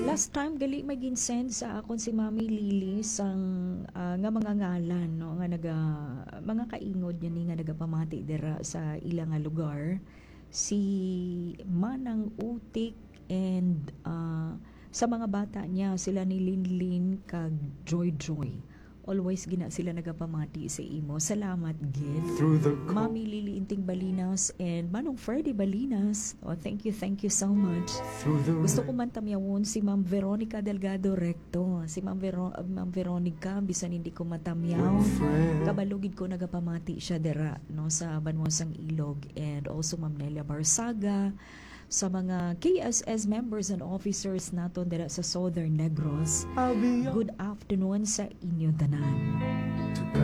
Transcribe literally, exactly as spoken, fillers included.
Last time gali may ginsend sa akon si Mami Lily sang ah, nga mga ngalan no nga naga mga kaingod niya ni nga nagapamati dira sa ilang nga lugar, si Manang Utik and ah, sa mga bata niya sila ni Linlin kag Joy Joy. Always gina sila nagapamati sa imo. Salamat gid. Through the cold, Mami Lily Inting Balinas and Manong Freddy Balinas. Oh, thank you, thank you so much. through the Gusto ko rain, man tamyawon si Ma'am Veronica Delgado Recto. Si Ma'am, Vero- uh, Ma'am Veronica, bisan hindi ko matamyaw. friend, Kabalugid ko nagapamati siya dira no, sa Banwasang Ilog. And also Ma'am Nelia Barsaga, sa mga K S S members and officers naton dira sa Southern Negros. I'll be young Good afternoon sa inyo tanan. to